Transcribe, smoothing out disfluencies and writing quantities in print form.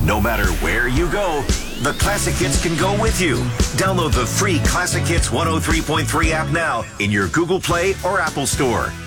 No matter where you go, the Classic Hits can go with you. Download the free Classic Hits 103.3 app now in your Google Play or Apple Store.